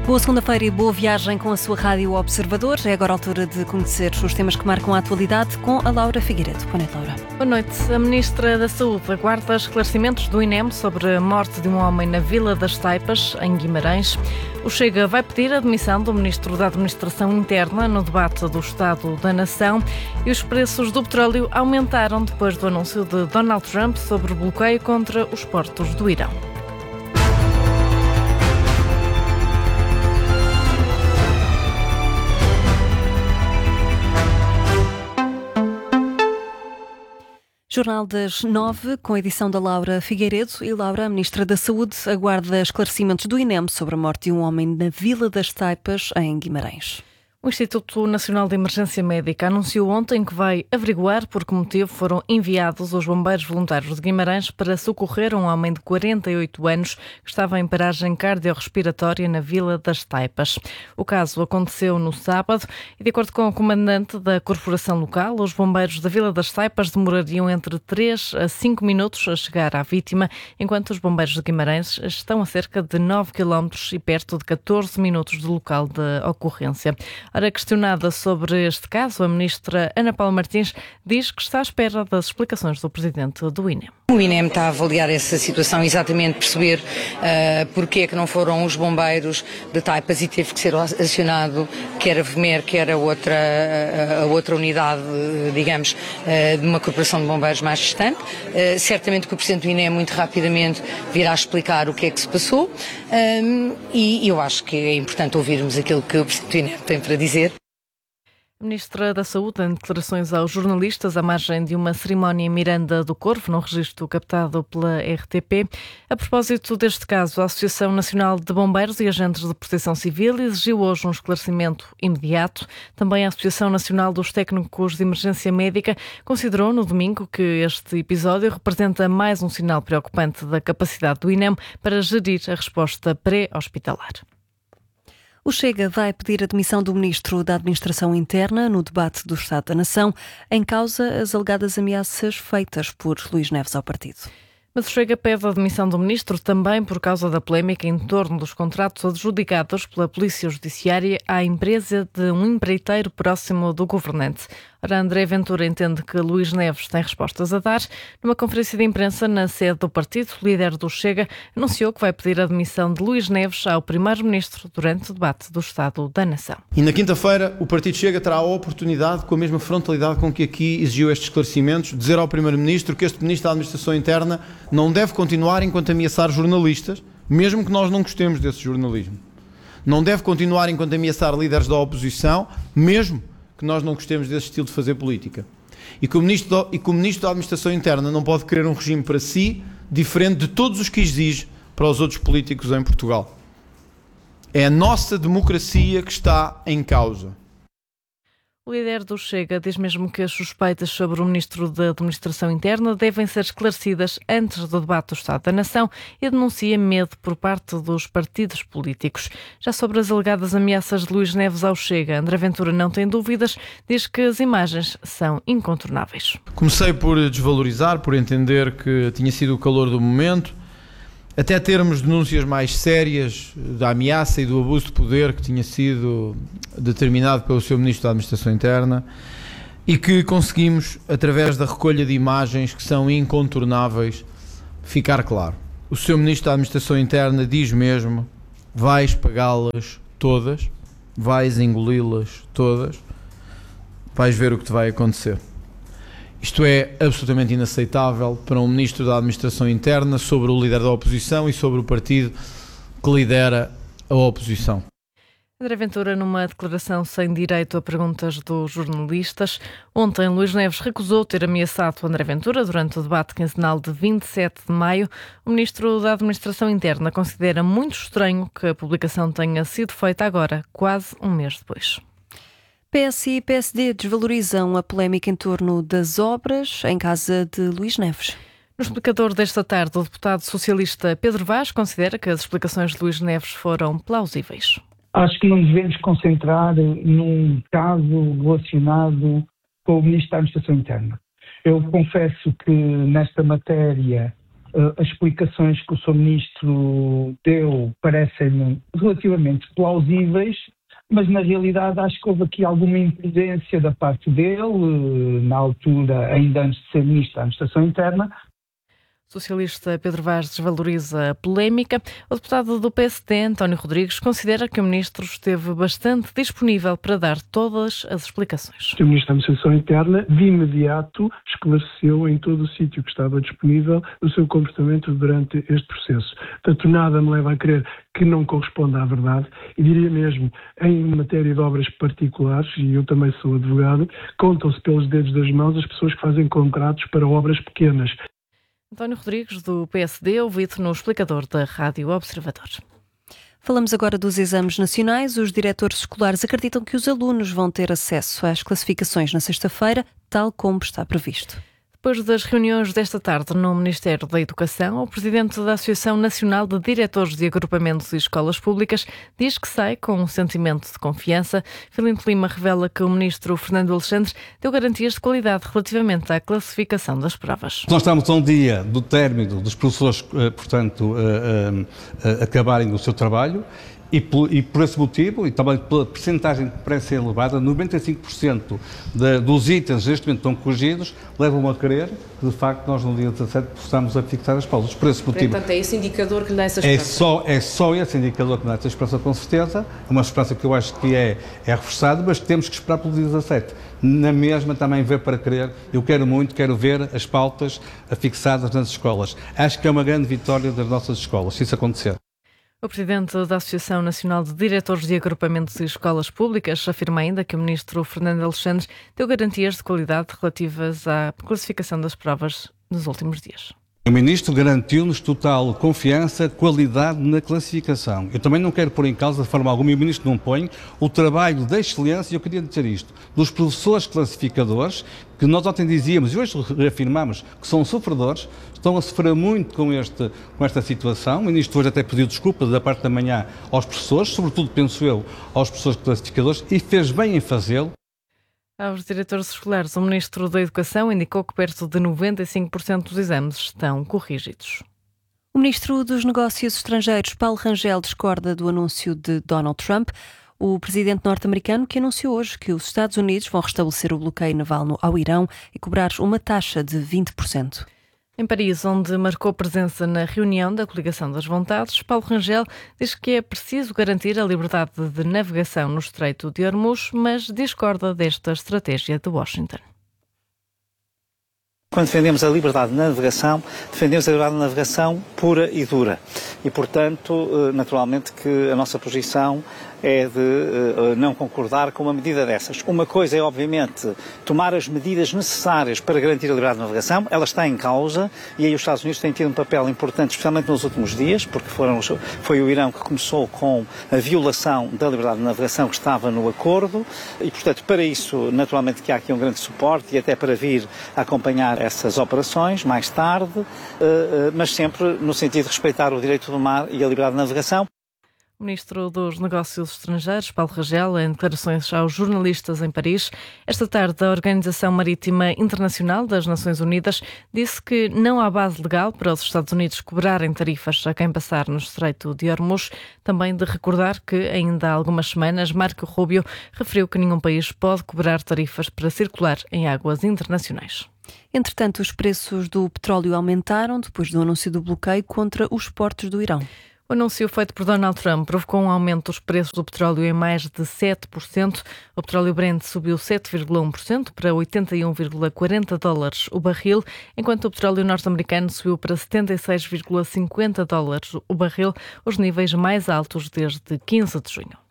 Boa segunda-feira e boa viagem com a sua Rádio Observador. É agora a altura de conhecer os temas que marcam a atualidade com a Laura Figueiredo. Boa noite, Laura. Boa noite. A Ministra da Saúde aguarda esclarecimentos do INEM sobre a morte de um homem na Vila das Taipas, em Guimarães. O Chega vai pedir a admissão do Ministro da Administração Interna no debate do Estado da Nação. E os preços do petróleo aumentaram depois do anúncio de Donald Trump sobre o bloqueio contra os portos do Irão. Jornal das 9, com a edição da Laura Figueiredo. E Laura, a Ministra da Saúde, aguarda esclarecimentos do INEM sobre a morte de um homem na Vila das Taipas, em Guimarães. O Instituto Nacional de Emergência Médica anunciou ontem que vai averiguar por que motivo foram enviados os bombeiros voluntários de Guimarães para socorrer um homem de 48 anos que estava em paragem cardiorrespiratória na Vila das Taipas. O caso aconteceu no sábado e, de acordo com o comandante da corporação local, os bombeiros da Vila das Taipas demorariam entre 3 a 5 minutos a chegar à vítima, enquanto os bombeiros de Guimarães estão a cerca de 9 km e perto de 14 minutos do local da ocorrência. Ora, questionada sobre este caso, a ministra Ana Paula Martins diz que está à espera das explicações do presidente do INEM. O INEM está a avaliar essa situação, exatamente perceber porque é que não foram os bombeiros de Taipas e teve que ser acionado quer a VMER, quer a outra unidade, digamos, de uma corporação de bombeiros mais distante. Certamente que o presidente do INEM muito rapidamente virá explicar o que é que se passou e eu acho que é importante ouvirmos aquilo que o presidente do INEM tem para dizer. A Ministra da Saúde, em declarações aos jornalistas à margem de uma cerimónia em Miranda do Corvo, num registro captado pela RTP. A propósito deste caso, a Associação Nacional de Bombeiros e Agentes de Proteção Civil exigiu hoje um esclarecimento imediato. Também a Associação Nacional dos Técnicos de Emergência Médica considerou no domingo que este episódio representa mais um sinal preocupante da capacidade do INEM para gerir a resposta pré-hospitalar. O Chega vai pedir a admissão do Ministro da Administração Interna no debate do Estado da Nação, em causa as alegadas ameaças feitas por Luís Neves ao partido. Mas o Chega pede a admissão do Ministro também por causa da polémica em torno dos contratos adjudicados pela Polícia Judiciária à empresa de um empreiteiro próximo do governante. Ora, André Ventura entende que Luís Neves tem respostas a dar. Numa conferência de imprensa na sede do partido, o líder do Chega anunciou que vai pedir a admissão de Luís Neves ao Primeiro-Ministro durante o debate do Estado da Nação. E na quinta-feira o Partido Chega terá a oportunidade, com a mesma frontalidade com que aqui exigiu estes esclarecimentos, dizer ao Primeiro-Ministro que este Ministro da Administração Interna não deve continuar enquanto ameaçar jornalistas, mesmo que nós não gostemos desse jornalismo. Não deve continuar enquanto ameaçar líderes da oposição, mesmo que nós não gostemos desse estilo de fazer política. E que o Ministro da Administração Interna não pode querer um regime para si diferente de todos os que exige para os outros políticos em Portugal. É a nossa democracia que está em causa. O líder do Chega diz mesmo que as suspeitas sobre o Ministro da Administração Interna devem ser esclarecidas antes do debate do Estado da Nação e denuncia medo por parte dos partidos políticos. Já sobre as alegadas ameaças de Luís Neves ao Chega, André Ventura não tem dúvidas, diz que as imagens são incontornáveis. Comecei por desvalorizar, por entender que tinha sido o calor do momento, até termos denúncias mais sérias da ameaça e do abuso de poder que tinha sido determinado pelo Sr. Ministro da Administração Interna e que conseguimos, através da recolha de imagens que são incontornáveis, ficar claro. O Sr. Ministro da Administração Interna diz mesmo: vais pagá-las todas, vais engoli-las todas, vais ver o que te vai acontecer. Isto é absolutamente inaceitável para um Ministro da Administração Interna sobre o líder da oposição e sobre o partido que lidera a oposição. André Ventura, numa declaração sem direito a perguntas dos jornalistas. Ontem, Luís Neves recusou ter ameaçado André Ventura durante o debate quinzenal de 27 de maio. O Ministro da Administração Interna considera muito estranho que a publicação tenha sido feita agora, quase um mês depois. PS e PSD desvalorizam a polémica em torno das obras em casa de Luís Neves. No explicador desta tarde, o deputado socialista Pedro Vaz considera que as explicações de Luís Neves foram plausíveis. Acho que não devemos concentrar num caso relacionado com o Ministro da Administração Interna. Eu confesso que nesta matéria As explicações que o Sr. Ministro deu parecem relativamente plausíveis, mas na realidade acho que houve aqui alguma imprudência da parte dele, na altura, ainda antes de ser Ministro da Administração Interna. O socialista Pedro Vaz desvaloriza a polémica. O deputado do PSD, António Rodrigues, considera que o Ministro esteve bastante disponível para dar todas as explicações. O Ministro da Administração Interna, de imediato, esclareceu em todo o sítio que estava disponível o seu comportamento durante este processo. Portanto, nada me leva a crer que não corresponde à verdade, e diria mesmo, em matéria de obras particulares, e eu também sou advogado, contam-se pelos dedos das mãos as pessoas que fazem contratos para obras pequenas. António Rodrigues, do PSD, ouvido no explicador da Rádio Observador. Falamos agora dos exames nacionais. Os diretores escolares acreditam que os alunos vão ter acesso às classificações na sexta-feira, tal como está previsto. Depois das reuniões desta tarde no Ministério da Educação, o presidente da Associação Nacional de Diretores de Agrupamentos e Escolas Públicas diz que sai com um sentimento de confiança. Filinto Lima revela que o ministro Fernando Alexandre deu garantias de qualidade relativamente à classificação das provas. Nós estamos a um dia do término dos professores, portanto, acabarem o seu trabalho. E por esse motivo, e também pela percentagem que parece ser elevada, 95% dos itens neste momento estão corrigidos, levam a crer que, de facto, nós no dia 17 possamos a fixar as pausas. Por esse motivo... Portanto, é esse indicador que lhe dá essa esperança? É só esse indicador que lhe dá essa esperança, com certeza. É uma esperança que eu acho que é reforçada, mas que temos que esperar pelo dia 17. Na mesma, também ver para crer. Eu quero ver as pautas fixadas nas escolas. Acho que é uma grande vitória das nossas escolas, se isso acontecer. O presidente da Associação Nacional de Diretores de Agrupamentos e Escolas Públicas afirma ainda que o ministro Fernando Alexandre deu garantias de qualidade relativas à classificação das provas nos últimos dias. O Ministro garantiu-nos total confiança, qualidade na classificação. Eu também não quero pôr em causa de forma alguma, e o Ministro não põe, o trabalho da excelência, e eu queria dizer isto, dos professores classificadores, que nós ontem dizíamos, e hoje reafirmamos, que são sofredores, estão a sofrer muito com esta situação. O Ministro hoje até pediu desculpa da parte da manhã aos professores, sobretudo, penso eu, aos professores classificadores, e fez bem em fazê-lo. Aos diretores escolares, o Ministro da Educação indicou que perto de 95% dos exames estão corrigidos. O Ministro dos Negócios Estrangeiros, Paulo Rangel, discorda do anúncio de Donald Trump, o presidente norte-americano, que anunciou hoje que os Estados Unidos vão restabelecer o bloqueio naval ao Irão e cobrar uma taxa de 20%. Em Paris, onde marcou presença na reunião da Coligação das Vontades, Paulo Rangel diz que é preciso garantir a liberdade de navegação no Estreito de Hormuz, mas discorda desta estratégia de Washington. Quando defendemos a liberdade de navegação, defendemos a liberdade de navegação pura e dura. E, portanto, naturalmente que a nossa posição é de não concordar com uma medida dessas. Uma coisa é, obviamente, tomar as medidas necessárias para garantir a liberdade de navegação. Ela está em causa e aí os Estados Unidos têm tido um papel importante, especialmente nos últimos dias, porque foi o Irão que começou com a violação da liberdade de navegação que estava no acordo e, portanto, para isso, naturalmente que há aqui um grande suporte e até para vir acompanhar essas operações mais tarde, mas sempre no sentido de respeitar o direito do mar e a liberdade de navegação. O Ministro dos Negócios Estrangeiros, Paulo Rangel, em declarações aos jornalistas em Paris, esta tarde a Organização Marítima Internacional das Nações Unidas disse que não há base legal para os Estados Unidos cobrarem tarifas a quem passar no Estreito de Hormuz. Também de recordar que, ainda há algumas semanas, Marco Rubio referiu que nenhum país pode cobrar tarifas para circular em águas internacionais. Entretanto, os preços do petróleo aumentaram depois do anúncio do bloqueio contra os portos do Irão. O anúncio feito por Donald Trump provocou um aumento dos preços do petróleo em mais de 7%. O petróleo Brent subiu 7,1% para 81,40 dólares o barril, enquanto o petróleo norte-americano subiu para 76,50 dólares o barril, os níveis mais altos desde 15 de junho.